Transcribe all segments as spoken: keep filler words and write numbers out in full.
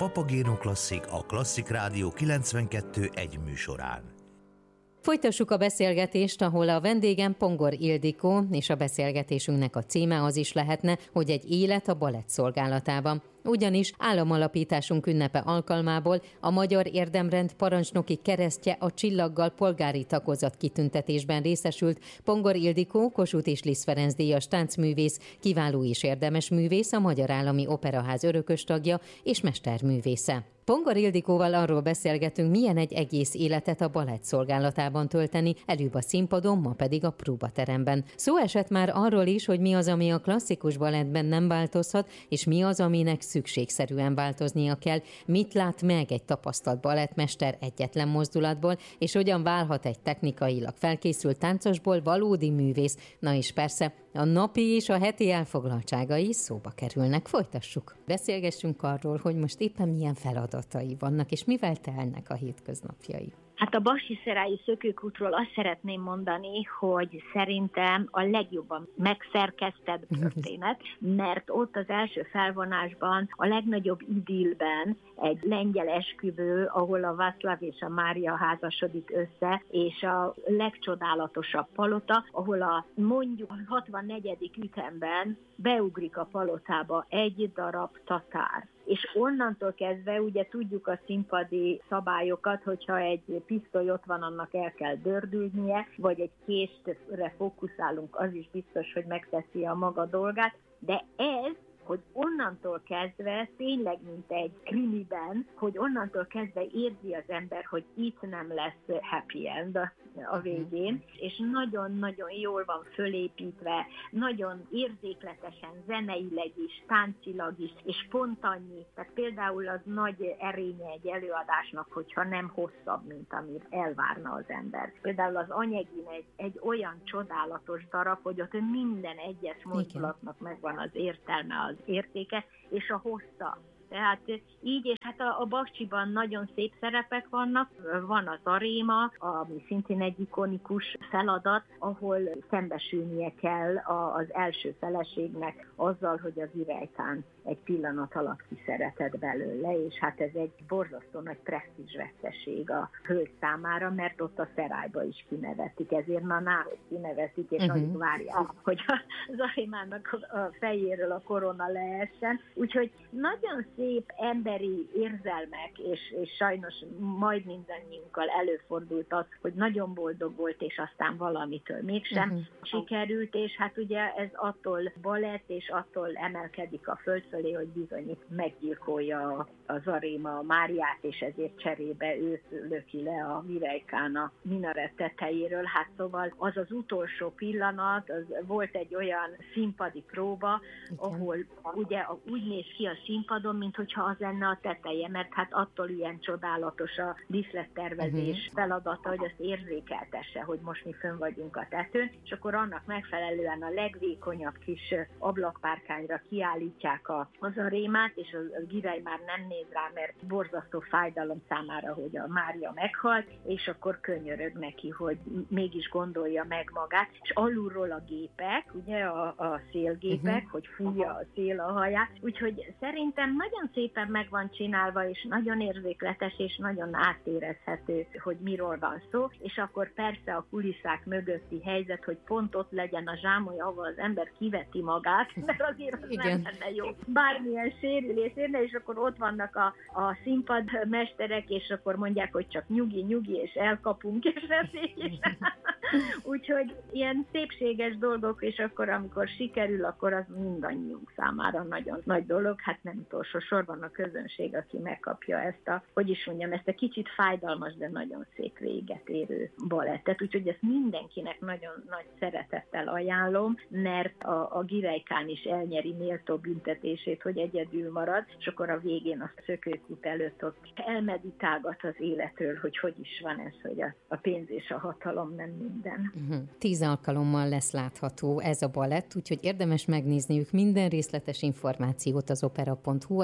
Papagéno Klasszik a Klasszik Rádió kilencvenkettő egy műsorán. Folytassuk a beszélgetést, ahol a vendégem Pongor Ildikó, és a beszélgetésünknek a címe az is lehetne, hogy egy élet a balett szolgálatában. Ugyanis államalapításunk ünnepe alkalmából a Magyar Érdemrend parancsnoki keresztje a csillaggal polgári tagozat kitüntetésben részesült Pongor Ildikó, Kossuth és Liszt Ferenc díjas táncművész, kiváló és érdemes művész, a Magyar Állami Operaház örökös tagja és mesterművésze. Pongor Ildikóval arról beszélgetünk, milyen egy egész életet a balett szolgálatában tölteni, előbb a színpadon, ma pedig a próbateremben. Szó esett már arról is, hogy mi az, ami a klasszikus balettben nem változhat, és mi az, aminek szükségszerűen változnia kell, mit lát meg egy tapasztalt balettmester egyetlen mozdulatból, és hogyan válhat egy technikailag felkészült táncosból valódi művész. Na és persze, a napi és a heti elfoglaltságai szóba kerülnek. Folytassuk. Beszélgessünk arról, hogy most éppen milyen feladatai vannak, és mivel telnek a hétköznapjai. Hát a Baksy-Szerályi Szökőkútról azt szeretném mondani, hogy szerintem a legjobban megszerkesztett történet, mert ott az első felvonásban, a legnagyobb idillben egy lengyel esküvő, ahol a Václav és a Mária házasodik össze, és a legcsodálatosabb palota, ahol a mondjuk a hatvannegyedik ütemben beugrik a palotába egy darab tatár. És onnantól kezdve ugye tudjuk a színpadi szabályokat, hogyha egy pisztoly ott van, annak el kell dördülnie, vagy egy késtre fókuszálunk, az is biztos, hogy megteszi a maga dolgát, de ez, hogy onnantól kezdve, tényleg mint egy krimiben, hogy onnantól kezdve érzi az ember, hogy itt nem lesz happy end a, a végén, és nagyon-nagyon jól van fölépítve, nagyon érzékletesen, zeneileg is, táncilag is, és pont annyi. Tehát például az nagy erénye egy előadásnak, hogyha nem hosszabb, mint amit elvárna az ember. Például az Anyegin egy, egy olyan csodálatos darab, hogy ott minden egyes mozdulatnak megvan az értelme, az értéke, és a hossza. Tehát így, és hát a, a Baksyiban nagyon szép szerepek vannak, van az Aréma, ami szintén egy ikonikus feladat, ahol szembesülnie kell a, az első feleségnek azzal, hogy az Irejkán egy pillanat alatt kiszeretett belőle, és hát ez egy borzasztó nagy presztízsveszteség a hölgy számára, mert ott a Szerályba is kinevetik, ezért na nához kinevetik, és uh-huh. alig várják, hogy az Arémának a fejéről a korona leessen. Úgyhogy nagyon szép emberi érzelmek, és, és sajnos majd mindannyiunkkal előfordult az, hogy nagyon boldog volt, és aztán valamitől mégsem uh-huh. sikerült, és hát ugye ez attól balett, és attól emelkedik a föld fölé, hogy bizony meggyilkolja az Aréma a Máriát, és ezért cserébe őt löki le a Mirejkán a minaret tetejéről. Hát szóval az az utolsó pillanat, az volt egy olyan színpadi próba, igen. ahol ugye úgy néz ki a színpadon, mint hogyha az lenne a teteje, mert hát attól ilyen csodálatos a díszlettervezés uh-huh. feladata, hogy azt érzékeltesse, hogy most mi fönn vagyunk a tetőn, és akkor annak megfelelően a legvékonyabb kis ablakpárkányra kiállítják a, az Arémát, és a, a Girej már nem néz rá, mert borzasztó fájdalom számára, hogy a Mária meghalt, és akkor könyörög neki, hogy mégis gondolja meg magát, és alulról a gépek, ugye a, a szélgépek, uh-huh. hogy fújja a szél a haját, úgyhogy szerintem nagyon szépen meg van csinálva, és nagyon érzékletes, és nagyon átérezhető, hogy miről van szó, és akkor persze a kulisszák mögötti helyzet, hogy pont ott legyen a zsámoly, ahol az ember kiveti magát, mert azért az igen. nem lenne jó. Bármilyen sérülés érne, és akkor ott vannak a, a színpadmesterek, és akkor mondják, hogy csak nyugi, nyugi, és elkapunk, és és úgyhogy ilyen szépséges dolgok, és akkor, amikor sikerül, akkor az mindannyiunk számára nagyon nagy dolog, hát nem utolsó sorban a közönség, aki megkapja ezt a, hogy is mondjam, ezt a kicsit fájdalmas, de nagyon szép véget érő balettet, úgyhogy ezt mindenkinek nagyon nagy szeretettel ajánlom, mert a, a Girejkán is elnyeri méltó büntetését, hogy egyedül marad, és akkor a végén a Szökőkút előtt ott elmeditálgat az életről, hogy hogy is van ez, hogy a, a pénz és a hatalom nem minden. Uh-huh. Tíz alkalommal lesz látható ez a balett, úgyhogy érdemes megnézniük minden részletes információt az opera pont hu oldalon.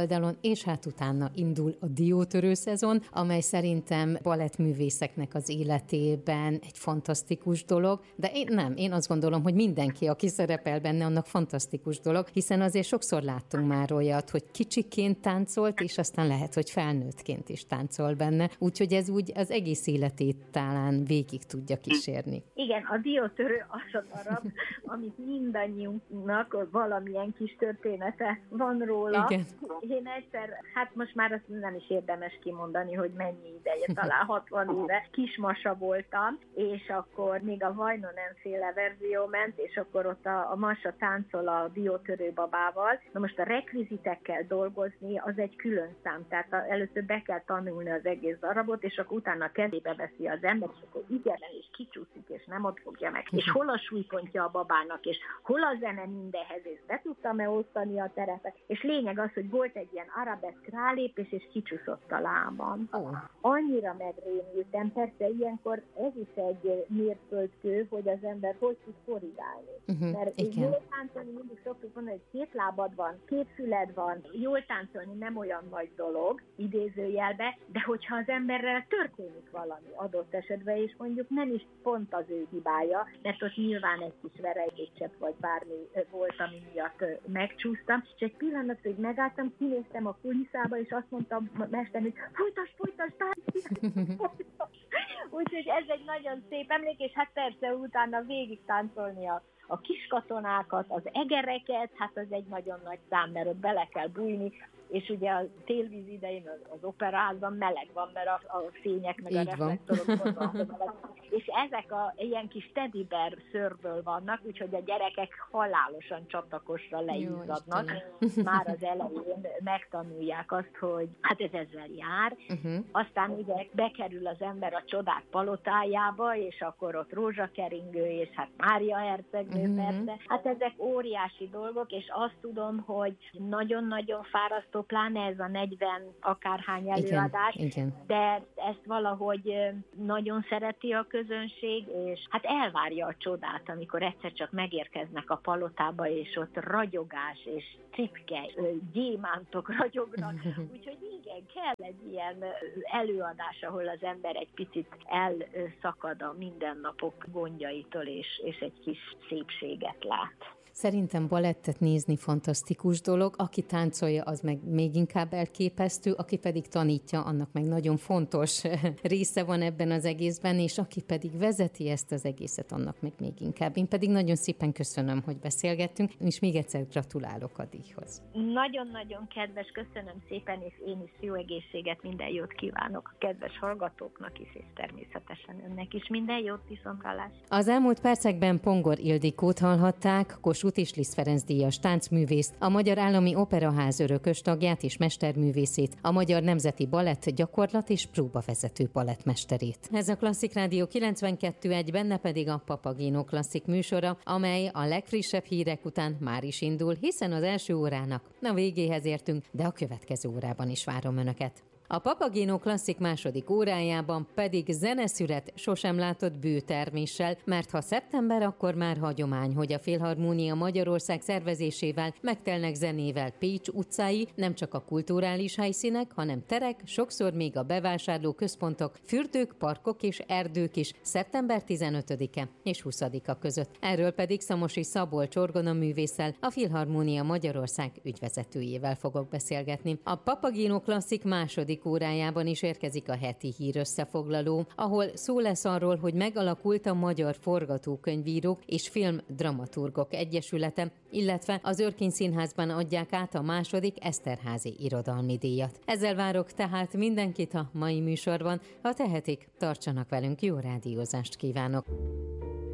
oldalon, és hát utána indul a diótörő szezon, amely szerintem balettművészeknek az életében egy fantasztikus dolog, de én nem, én azt gondolom, hogy mindenki, aki szerepel benne, annak fantasztikus dolog, hiszen azért sokszor láttunk már olyat, hogy kicsiként táncolt, és aztán lehet, hogy felnőttként is táncol benne, úgyhogy ez úgy az egész életét talán végig tudja kísérni. Igen, a diótörő az a darab, amit mindannyiunknak valamilyen kis története van róla. Igen. Én egyszer, hát most már azt nem is érdemes kimondani, hogy mennyi ideje, talán hatvan éve kismasa voltam, és akkor még a Vajnonen féle verzió ment, és akkor ott a, a masa táncol a diótörő babával. Na most a rekvizitekkel dolgozni, az egy külön szám, tehát a, először be kell tanulni az egész darabot, és akkor utána a kezébe veszi az ember, és akkor igen, és kicsúszik, és nem ott fogja meg. És hol a súlypontja a babának, és hol a zene mindenhez, és be tudtam-e osztani a terepet. És lényeg az, hogy volt egy ilyen arabeszk rálépés, és kicsúszott a lábam. Oh. Annyira megrémültem, persze ilyenkor ez is egy mérföldkő, hogy az ember hogy tud korrigálni. Uh-huh, Mert jól táncolni, mindig szoktuk mondani, hogy két lábad van, két füled van, jól táncolni nem olyan nagy dolog, idézőjelbe, de hogyha az emberrel történik valami adott esetben, és mondjuk nem is pont az ő hibája, mert ott nyilván egy kis verejtécsepp vagy bármi volt, ami miatt megcsúsztam, és egy pillanatig megálltam, kinéztem a kulisszába, és azt mondtam a mester, hogy folytasd, folytasd, táncolj! Úgyhogy ez egy nagyon szép emlék, és hát persze utána végig táncolni a a kiskatonákat, az egereket, hát az egy nagyon nagy szám, mert ott bele kell bújni, és ugye a télvíz idején az, az operázban meleg van, mert a, a fények meg így a reflektorok vannak. És ezek a ilyen kis teddybear szőrből vannak, úgyhogy a gyerekek halálosan csatakosra leizzadnak. Már az elején megtanulják azt, hogy hát ez ezzel jár. Uh-huh. Aztán ugye bekerül az ember a csodák palotájába, és akkor ott rózsakeringő, és hát Mária hercegnő uh-huh. persze. Hát ezek óriási dolgok, és azt tudom, hogy nagyon-nagyon fárasztó, pláne ez a negyven akárhány előadás, igen, igen. De ezt valahogy nagyon szereti a közönség, és hát elvárja a csodát, amikor egyszer csak megérkeznek a palotába, és ott ragyogás, és cipke, gyémántok ragyognak, úgyhogy igen, kell egy ilyen előadás, ahol az ember egy picit elszakad a mindennapok gondjaitól, és, és egy kis szépséget lát. Szerintem balettet nézni fantasztikus dolog, aki táncolja, az meg még inkább elképesztő, aki pedig tanítja, annak meg nagyon fontos része van ebben az egészben, és aki pedig vezeti ezt az egészet, annak meg még inkább. Én pedig nagyon szépen köszönöm, hogy beszélgettünk, és még egyszer gratulálok a díjhoz. Nagyon-nagyon kedves, köszönöm szépen, és én is jó egészséget, minden jót kívánok a kedves hallgatóknak is, és természetesen önnek is minden jót, viszontlátásra. Az elmúlt percekben Pongor Ildikót hallhatták, Kossuth és Liszt Ferenc díjas táncművészt, a Magyar Állami Operaház örökös tagját és mesterművészét, a Magyar Nemzeti Balett gyakorlat- és próbavezető balettmesterét. Ez a Klasszik Rádió kilencvenkettő egy, benne pedig a Papageno Klasszik műsora, amely a legfrissebb hírek után már is indul, hiszen az első órának a végéhez értünk, de a következő órában is várom Önöket. A Papageno Klasszik második órájában pedig zeneszület sosem látott bőterméssel, mert ha szeptember, akkor már hagyomány, hogy a Filharmónia Magyarország szervezésével megtelnek zenével Pécs utcái, nem csak a kulturális helyszínek, hanem terek, sokszor még a bevásárló központok, fürdők, parkok és erdők is szeptember tizenötödike és huszadika között. Erről pedig Szamosi Szabolcs orgonaművésszel, a Filharmónia Magyarország ügyvezetőjével fogok beszélgetni. A Papageno Klasszik második órájában is érkezik a heti hír összefoglaló, ahol szó lesz arról, hogy megalakult a Magyar Forgatókönyvírók és Filmdramaturgok Egyesülete, illetve az Örkény Színházban adják át a második Eszterházy irodalmi díjat. Ezzel várok tehát mindenkit a mai műsorban. Ha tehetik, tartsanak velünk, jó rádiózást kívánok!